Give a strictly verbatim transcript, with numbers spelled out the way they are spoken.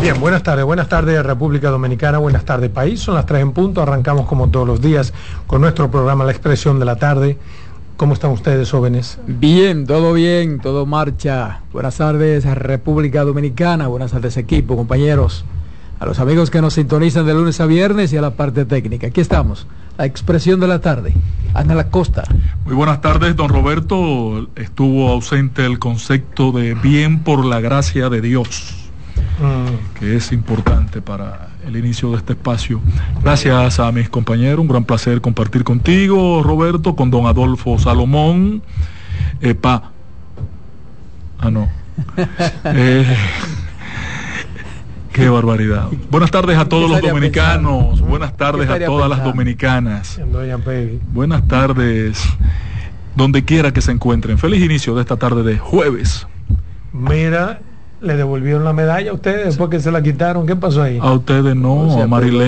Bien, buenas tardes, buenas tardes República Dominicana, buenas tardes país, son las tres en punto, arrancamos como todos los días con nuestro programa La Expresión de la Tarde. ¿Cómo están ustedes, jóvenes? Bien, todo bien, todo marcha. Buenas tardes República Dominicana, buenas tardes equipo, compañeros, a los amigos que nos sintonizan de lunes a viernes y a la parte técnica. Aquí estamos, La Expresión de la Tarde. Ángela Costa. Muy buenas tardes, don Roberto. Estuvo ausente el concepto de bien por la gracia de Dios, mm. que es importante para el inicio de este espacio. Gracias a mis compañeros, un gran placer compartir contigo, Roberto, con don Adolfo Salomón. Epa. Ah, no. eh, Qué barbaridad. Buenas tardes a todos los dominicanos. Pensando? Buenas tardes a todas las dominicanas. Buenas tardes, donde quiera que se encuentren. Feliz inicio de esta tarde de jueves. Mira, le devolvieron la medalla a ustedes después que se la quitaron. ¿Qué pasó ahí? A ustedes no, a Marilén.